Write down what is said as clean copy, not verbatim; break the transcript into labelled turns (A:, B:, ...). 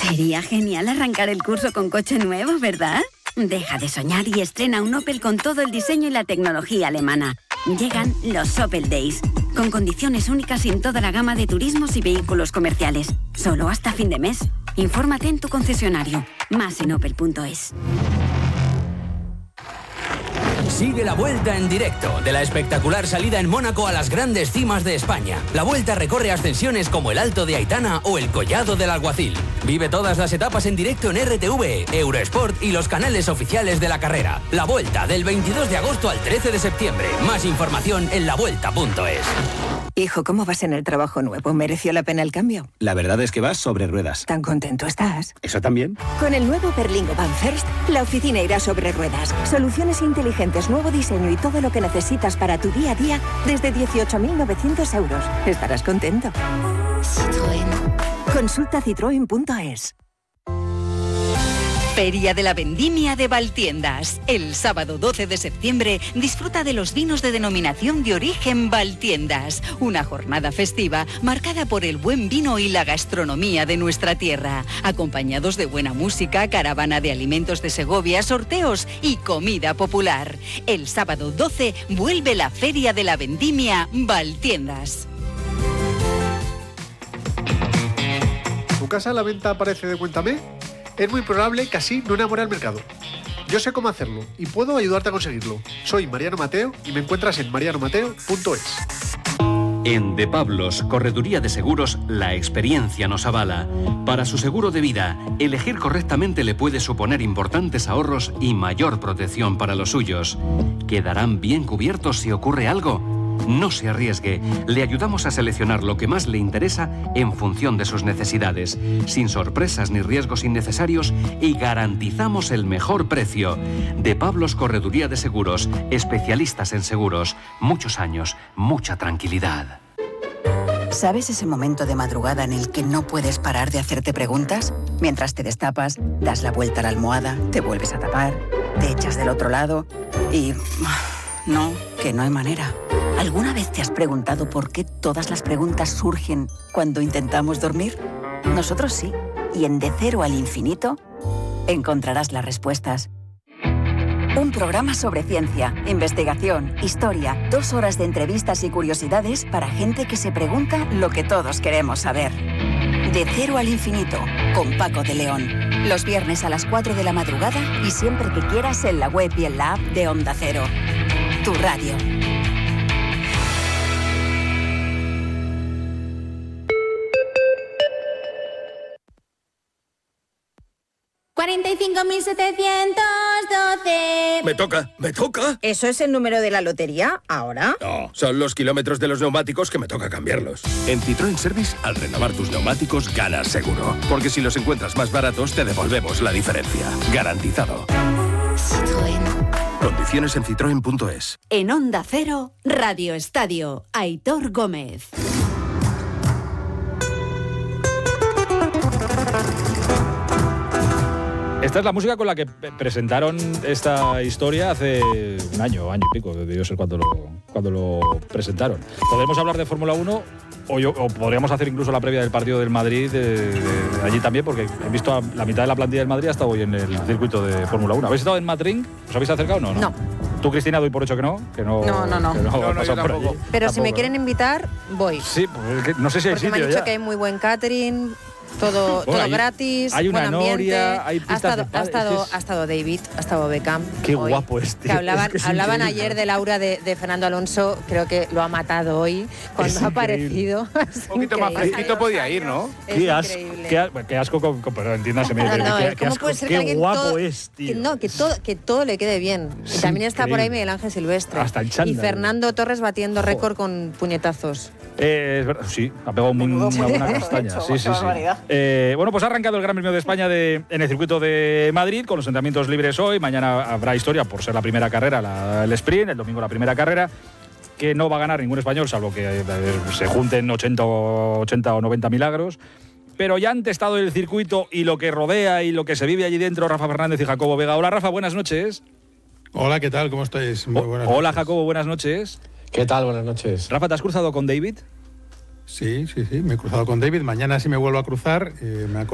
A: Sería genial arrancar el curso con coche nuevo, ¿verdad? Deja de soñar y estrena un Opel con todo el diseño y la tecnología alemana. Llegan los Opel Days, con condiciones únicas en toda la gama de turismos y vehículos comerciales. Solo hasta fin de mes. Infórmate en tu concesionario. Más en opel.es.
B: Sigue la Vuelta en directo de la espectacular salida en Mónaco a las grandes cimas de España. La Vuelta recorre ascensiones como el Alto de Aitana o el Collado del Alguacil. Vive todas las etapas en directo en RTV, Eurosport y los canales oficiales de la carrera. La Vuelta del 22 de agosto al 13 de septiembre. Más información en lavuelta.es.
C: Hijo, ¿cómo vas en el trabajo nuevo? ¿Mereció la pena el cambio?
D: La verdad es que vas sobre ruedas.
C: ¿Tan contento estás?
D: ¿Eso también?
C: Con el nuevo Berlingo Van First, la oficina irá sobre ruedas. Soluciones inteligentes, nuevo diseño y todo lo que necesitas para tu día a día desde 18.900 euros. Estarás contento. Citroën. Consulta citroen.es.
E: Feria de la Vendimia de Valtiendas. El sábado 12 de septiembre disfruta de los vinos de denominación de origen Valtiendas. Una jornada festiva marcada por el buen vino y la gastronomía de nuestra tierra. Acompañados de buena música, caravana de alimentos de Segovia, sorteos y comida popular. El sábado 12 vuelve la Feria de la Vendimia Valtiendas.
F: ¿Tu casa a la venta aparece de Cuéntame? Es muy probable que así no enamore al mercado. Yo sé cómo hacerlo y puedo ayudarte a conseguirlo. Soy Mariano Mateo y me encuentras en marianomateo.es.
G: En De Pablos, Correduría de Seguros, la experiencia nos avala. Para su seguro de vida, elegir correctamente le puede suponer importantes ahorros y mayor protección para los suyos. ¿Quedarán bien cubiertos si ocurre algo? No se arriesgue, le ayudamos a seleccionar lo que más le interesa en función de sus necesidades, sin sorpresas ni riesgos innecesarios y garantizamos el mejor precio. De Pablos Correduría de Seguros, especialistas en seguros, muchos años, mucha tranquilidad.
E: ¿Sabes ese momento de madrugada en el que no puedes parar de hacerte preguntas? Mientras te destapas, das la vuelta a la almohada, te vuelves a tapar, te echas del otro lado y... no, que no hay manera. ¿Alguna vez te has preguntado por qué todas las preguntas surgen cuando intentamos dormir? Nosotros sí. Y en De Cero al Infinito encontrarás las respuestas. Un programa sobre ciencia, investigación, historia, 2 horas de entrevistas y curiosidades para gente que se pregunta lo que todos queremos saber. De Cero al Infinito, con Paco de León. Los viernes a las 4 de la madrugada y siempre que quieras en la web y en la app de Onda Cero. Tu radio.
H: 45.712.
I: Me toca.
H: ¿Eso es el número de la lotería ahora?
I: No, son los kilómetros de los neumáticos que me toca cambiarlos. En Citroën Service, al renovar tus neumáticos, ganas seguro. Porque si los encuentras más baratos, te devolvemos la diferencia. Garantizado.
H: Citroën.
I: Condiciones en citroen.es.
E: En Onda Cero, Radio Estadio, Aitor Gómez.
J: Esta es la música con la que presentaron esta historia hace un año y pico, debió ser cuando lo presentaron. Podemos hablar de Fórmula 1 o podríamos hacer incluso la previa del partido del Madrid de allí también, porque he visto a la mitad de la plantilla del Madrid hasta hoy en el circuito de Fórmula 1. ¿Habéis estado en Madrid? ¿Os habéis acercado o no?
H: No.
J: ¿Tú, Cristina, doy por hecho que no?
H: No.
J: Yo tampoco.
H: Pero si me quieren invitar, voy.
J: Sí, pues no sé si hay sitio.
H: Porque me han dicho
J: ya.
H: que hay muy buen catering. Todo
J: gratis,
H: hay
J: una
H: buen ambiente.
J: Noria, hay pistas
H: ha estado David, ha estado Beckham.
J: Qué
H: hoy,
J: guapo es, tío.
H: Que hablaban,
J: es
H: hablaban ayer del aura de Fernando Alonso, creo que lo ha matado hoy, cuando ha aparecido.
K: Un poquito más fresquito podía ir, ¿no?
J: Qué asco, pero entiéndase.
H: ¿Cómo puede ser que alguien
J: guapo
H: todo,
J: es, tío.
H: Que todo le quede bien. Y también está por ahí Miguel Ángel Silvestre.
J: Hasta el chándal.
H: Y Fernando Torres batiendo récord con puñetazos.
J: Es verdad, sí, ha pegado una buena castaña. Sí. Bueno, pues ha arrancado el Gran Premio de España en el circuito de Madrid con los entrenamientos libres hoy. Mañana habrá historia por ser la primera carrera, el sprint. El domingo la primera carrera, que no va a ganar ningún español, salvo que se junten 80 o 90 milagros. Pero ya han testado el circuito y lo que rodea y lo que se vive allí dentro Rafa Fernández y Jacobo Vega. Hola, Rafa, buenas noches.
L: Hola, ¿qué tal? ¿Cómo estáis? Muy buenas
J: Hola,
L: noches.
J: Jacobo, buenas noches.
L: ¿Qué tal? Buenas noches.
J: Rafa, ¿te has cruzado con David?
L: Sí, me he cruzado con David. Mañana sí me vuelvo a cruzar. Me ha